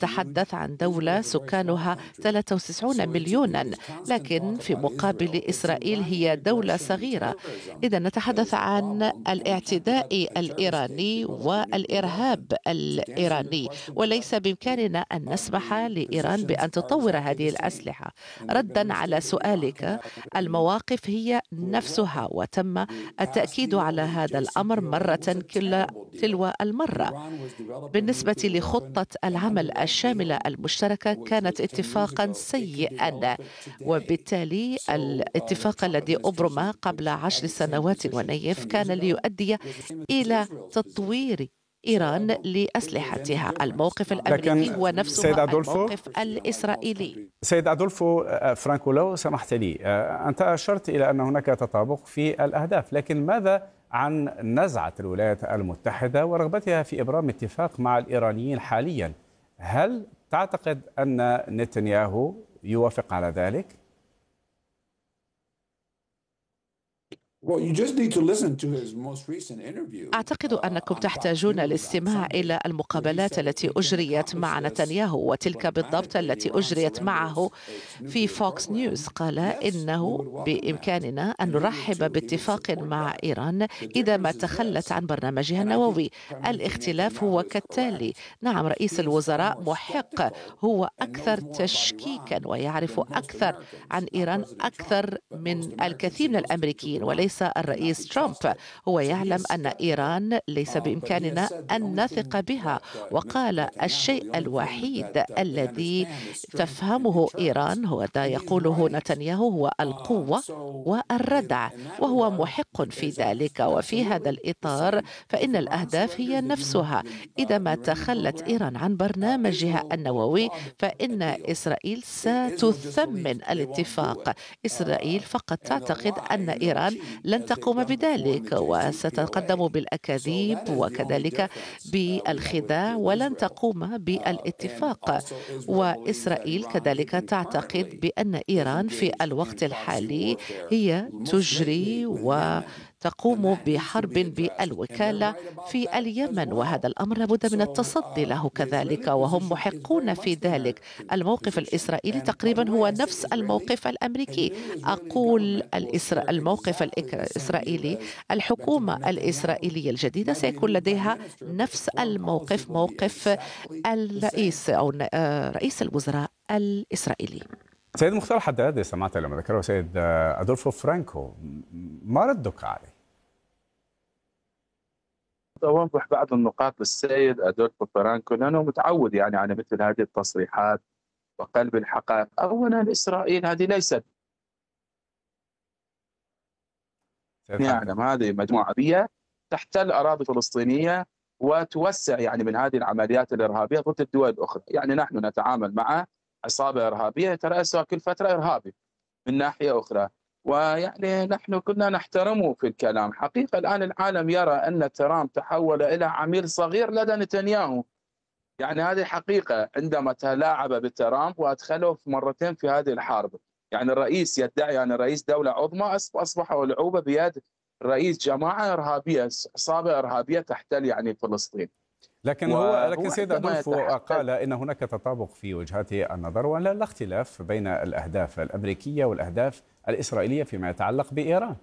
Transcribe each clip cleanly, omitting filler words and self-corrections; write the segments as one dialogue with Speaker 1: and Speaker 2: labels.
Speaker 1: نتحدث عن دولة سكانها 93 مليونا، لكن في مقابل إسرائيل هي دولة صغيرة. إذا نتحدث عن الاعتداء الإيراني والإرهاب الإيراني، وليس بإمكاننا أن نسمح لإيران بأن تطور هذه الأسلحة. ردا على سؤالك، المواقف هي نفسها، وتم التأكيد على هذا الأمر مرة تلو المرة. بالنسبة لخطة العمل الشاملة المشتركة، كانت اتفاقا سيئا، وبالتالي الاتفاق الذي أبرم قبل 10 سنوات ونيف كان ليؤدي إلى تطوير إيران لأسلحتها. الموقف الأمريكي هو نفسه الموقف الإسرائيلي.
Speaker 2: سيد أدولفو فرانكو، لو سمحت لي، أنت أشرت إلى أن هناك تطابق في الأهداف، لكن ماذا عن نزعة الولايات المتحدة ورغبتها في إبرام اتفاق مع الإيرانيين حاليا؟ هل تعتقد أن نتنياهو يوافق على ذلك؟
Speaker 1: أعتقد أنكم تحتاجون الاستماع إلى المقابلات التي أجريت مع نتنياهو، وتلك بالضبط التي أجريت معه في فوكس نيوز. قال إنه بإمكاننا أن نرحب باتفاق مع إيران إذا ما تخلت عن برنامجها النووي. الاختلاف هو كالتالي: نعم، رئيس الوزراء محق، هو أكثر تشكيكا ويعرف أكثر عن إيران أكثر من الكثير من الأمريكيين، وليس الرئيس ترامب. هو يعلم أن إيران ليس بإمكاننا أن نثق بها، وقال الشيء الوحيد الذي تفهمه إيران هو ما يقوله نتنياهو، هو القوة والردع، وهو محق في ذلك. وفي هذا الإطار فإن الأهداف هي نفسها. إذا ما تخلت إيران عن برنامجها النووي فإن إسرائيل ستثمن الاتفاق. إسرائيل فقط تعتقد أن إيران لن تقوم بذلك، وستتقدم بالأكاذيب وكذلك بالخداع، ولن تقوم بالاتفاق. وإسرائيل كذلك تعتقد بأن إيران في الوقت الحالي هي تجري وتقوم بحرب بالوكالة في اليمن، وهذا الأمر لابد من التصدي له كذلك، وهم محقون في ذلك. الموقف الإسرائيلي تقريبا هو نفس الموقف الأمريكي. أقول الموقف الإسرائيلي، الحكومة الإسرائيلية الجديدة سيكون لديها نفس الموقف، موقف الرئيس أو رئيس الوزراء الإسرائيلي.
Speaker 2: سيد مختار حداد، سمعت لما ذكره سيد أدولفو فرانكو، ما ردك عليه؟
Speaker 3: أوضح بعض النقاط للسيد أدولفو فرانكو لأنه متعود يعني على مثل هذه التصريحات وقلب الحقائق. أولا، إسرائيل هذه ليست يعلم هذه مجموعة عربية تحتل أراضي فلسطينية وتوسع يعني من هذه العمليات الإرهابية ضد الدول الأخرى. يعني نحن نتعامل مع عصابة إرهابية يترأسها كل فترة إرهابي من ناحية أخرى، ويعني نحن كنا نحترمه في الكلام. حقيقة الآن العالم يرى أن ترامب تحول إلى عميل صغير لدى نتنياهو. يعني هذه حقيقة عندما تلاعب بترامب وأدخله مرتين في هذه الحرب. يعني الرئيس يدعي أن رئيس دولة عظمى، أصبح ألعوبة بيد رئيس جماعة إرهابية، عصابة إرهابية تحتل يعني فلسطين.
Speaker 2: لكن سيد أدولفو قال إن هناك تطابق في وجهات النظر ولا اختلاف بين الأهداف الأمريكية والأهداف الإسرائيلية فيما يتعلق بإيران.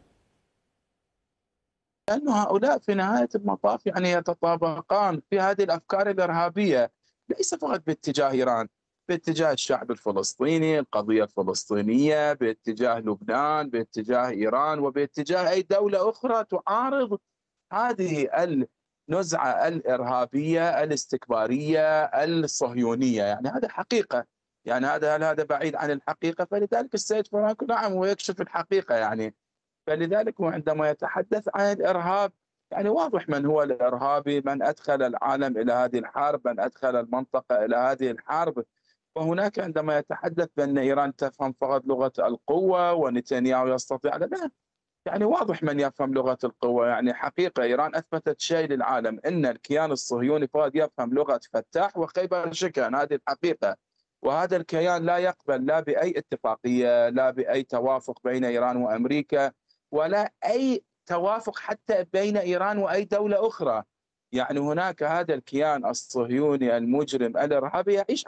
Speaker 3: أن هؤلاء في نهاية المطاف يعني يتطابقان في هذه الأفكار الإرهابية، ليس فقط باتجاه إيران، باتجاه الشعب الفلسطيني، القضية الفلسطينية، باتجاه لبنان، باتجاه إيران، وباتجاه أي دولة أخرى تعارض هذه النزعة الإرهابية الاستكبارية الصهيونية. يعني هذا حقيقة، يعني هذا بعيد عن الحقيقة. فلذلك السيد فرانكو نعم هو يكشف الحقيقة يعني. فلذلك هو عندما يتحدث عن الإرهاب يعني واضح من هو الإرهابي، من أدخل العالم إلى هذه الحرب، من أدخل المنطقة إلى هذه الحرب. وهناك عندما يتحدث بأن إيران تفهم فقط لغة القوة ونتنياهو يستطيع، لا، يعني واضح من يفهم لغة القوة. يعني حقيقة إيران أثبتت شيء للعالم، أن الكيان الصهيوني فقط يفهم لغة فتاح وخيبر شكرا، هذه الحقيقة. وهذا الكيان لا يقبل لا بأي اتفاقية، لا بأي توافق بين إيران وأمريكا، ولا أي توافق حتى بين إيران وأي دولة أخرى. يعني هناك هذا الكيان الصهيوني المجرم الإرهابي يعيش